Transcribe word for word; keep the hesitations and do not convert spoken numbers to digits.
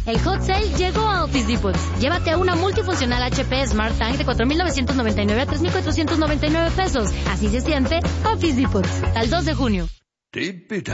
El Hot Sale llegó a Office Depot. Llévate una multifuncional H P Smart Tank de cuatro mil novecientos noventa y nueve a tres mil cuatrocientos noventa y nueve pesos. Así se siente Office Depot. Al dos de junio.